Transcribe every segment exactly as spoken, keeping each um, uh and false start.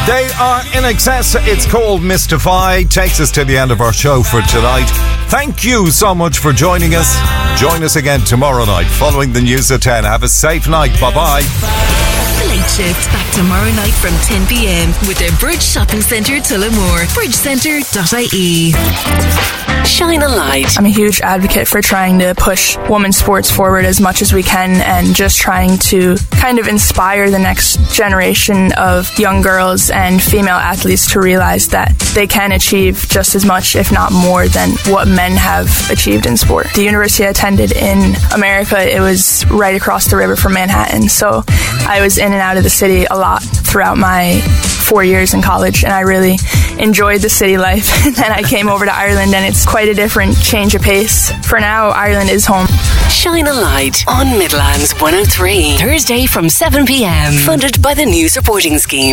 They are in excess. It's called Mystify. Takes us to the end of our show for tonight. Thank you so much for joining us. Join us again tomorrow night following the news at ten. Have a safe night. Bye-bye. The Late Shift back tomorrow night from ten p.m. with the Bridge Shopping Centre Tullamore. bridge centre dot I E. Shine a light. I'm a huge advocate for trying to push women's sports forward as much as we can and just trying to kind of inspire the next generation of young girls and female athletes to realize that they can achieve just as much, if not more, than what men have achieved in sport. The university I attended in America, it was right across the river from Manhattan, so I was in and out of the city a lot throughout my four years in college, and I really enjoyed the city life. And then I came over to Ireland, and it's quite a different change of pace. For now, Ireland is home. Shine a light on Midlands one oh three. Thursday from seven p.m. Funded by the New Supporting Scheme.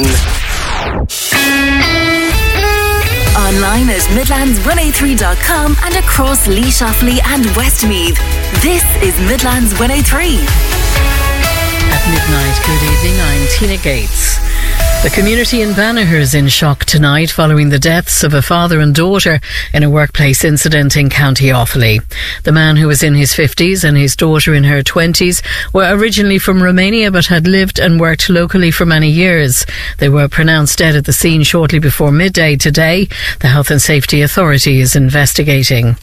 Online at midlands one oh three dot com and across Leash, Offaly and Westmeath. This is Midlands one oh three. At midnight, good evening, I'm Tina Gates. The community in Banagher is in shock tonight following the deaths of a father and daughter in a workplace incident in County Offaly. The man, who was in his fifties, and his daughter in her twenties were originally from Romania but had lived and worked locally for many years. They were pronounced dead at the scene shortly before midday today. The Health and Safety Authority is investigating.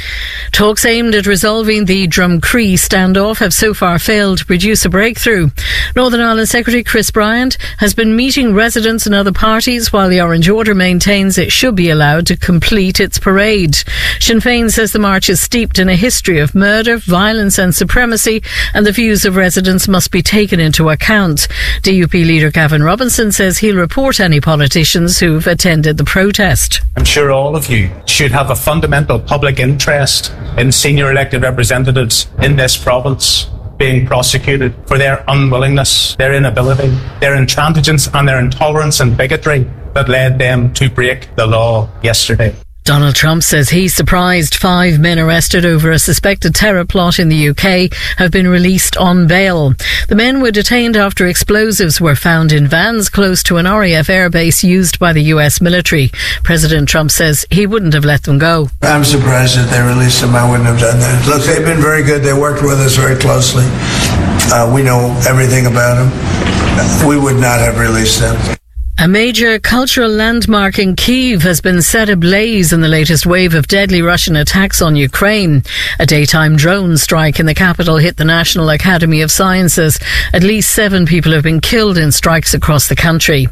Talks aimed at resolving the Drumcree standoff have so far failed to produce a breakthrough. Northern Ireland Secretary Chris Bryant has been meeting residents and other parties, while the Orange Order maintains it should be allowed to complete its parade. Sinn Féin says the march is steeped in a history of murder, violence and supremacy, and the views of residents must be taken into account. D U P leader Gavin Robinson says he'll report any politicians who've attended the protest. I'm sure all of you should have a fundamental public interest in senior elected representatives in this province being prosecuted for their unwillingness, their inability, their intransigence and their intolerance and bigotry that led them to break the law yesterday. Donald Trump says he's surprised five men arrested over a suspected terror plot in the U K have been released on bail. The men were detained after explosives were found in vans close to an R A F airbase used by the U S military. President Trump says he wouldn't have let them go. I'm surprised that they released them. I wouldn't have done that. Look, they've been very good. They worked with us very closely. Uh, we know everything about them. We would not have released them. A major cultural landmark in Kyiv has been set ablaze in the latest wave of deadly Russian attacks on Ukraine. A daytime drone strike in the capital hit the National Academy of Sciences. At least seven people have been killed in strikes across the country.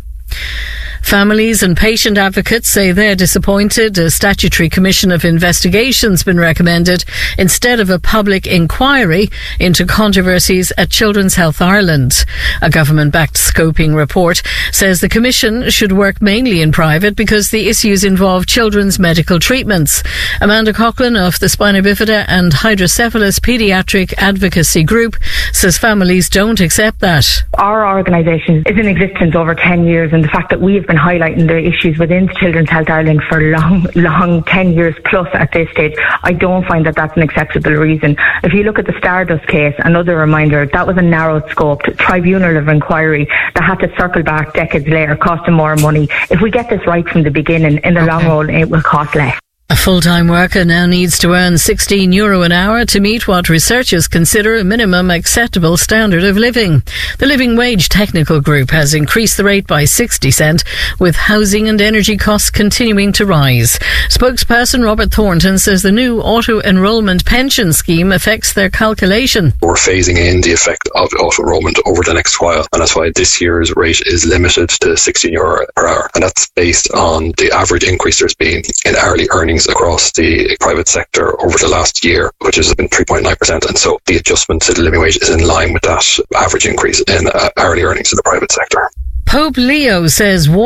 Families and patient advocates say they're disappointed a statutory commission of investigation's been recommended instead of a public inquiry into controversies at Children's Health Ireland. A government-backed scoping report says the commission should work mainly in private because the issues involve children's medical treatments. Amanda Coughlin of the Spina Bifida and Hydrocephalus Paediatric Advocacy Group says families don't accept that. Our organisation is in existence over ten years, and the fact that we have been highlighting the issues within Children's Health Ireland for long, long, ten years plus at this stage, I don't find that that's an acceptable reason. If you look at the Stardust case, another reminder, that was a narrow scoped tribunal of inquiry that had to circle back decades later, costing more money. If we get this right from the beginning, in the okay. long run, it will cost less. A full-time worker now needs to earn sixteen euro an hour to meet what researchers consider a minimum acceptable standard of living. The Living Wage Technical Group has increased the rate by sixty cent, with housing and energy costs continuing to rise. Spokesperson Robert Thornton says the new auto-enrolment pension scheme affects their calculation. We're phasing in the effect of auto-enrolment over the next while, and that's why this year's rate is limited to sixteen euro per hour, and that's based on the average increase there's been in hourly earnings across the private sector over the last year, which has been three point nine percent, and so the adjustment to the living wage is in line with that average increase in uh, hourly earnings in the private sector. Pope Leo says